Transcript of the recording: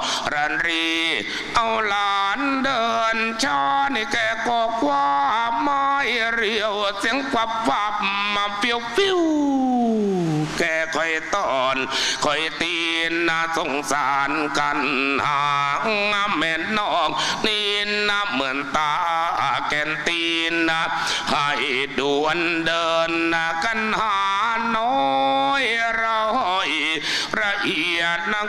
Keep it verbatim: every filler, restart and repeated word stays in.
รันรีเอาหลานเดินช้านี่แกก็คว้าไม้เรียวเสียงปับปับมาเปียวปิ้วแกคอยตอนคอยตีนน่าสงสารกันหางแม่นอกนี่นะเหมือนตาแกนตีนนะให้ด่วนเดินนะกันหาน้อยร้อยละเอียดนะ